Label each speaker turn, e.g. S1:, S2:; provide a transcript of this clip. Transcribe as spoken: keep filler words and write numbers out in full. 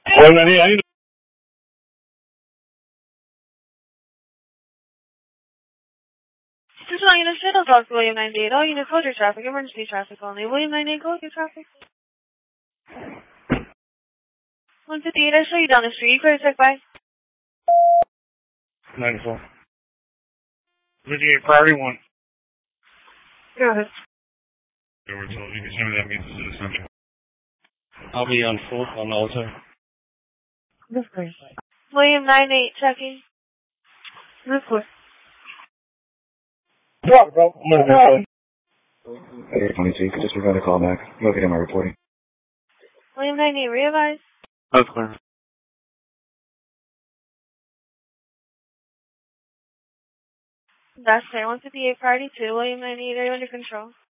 S1: Well, I need.
S2: This is not Unit Shuttle Talk to William ninety-eight. All units hold your traffic. Emergency traffic only. William ninety-eight, go with your traffic. one fifty-eight, I show you down the street. You clear to check by?
S1: ninety-four. fifty-eight, priority one.
S2: Go ahead.
S1: They were told you can send me that means to the center. I'll be on full on all the time.
S2: This way. William ninety-eight, checking. This way.
S1: What, bro? No.
S3: Hey, twenty-two, just regard a call back. Look at my reporting.
S2: William ninety-eight, realize.
S1: That's clear.
S2: That's clear. one fifty-eight, priority two. William ninety-eight, are you under control?